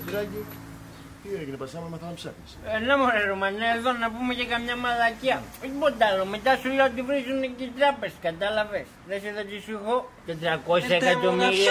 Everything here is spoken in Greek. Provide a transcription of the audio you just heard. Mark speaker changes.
Speaker 1: Δημητράκη, τι έγινε, πασάμε, μαθάμε ψάχνεις.
Speaker 2: Ναι μωρέ Ρωμανέ, εδώ να πούμε και καμιά μαλακιά. Τίποτα άλλο, μετά σου λέω ότι βρίζουν και οι τράπεζες, κατάλαβες. Δεν σε θα σου έχω 400 εκατομμύρια.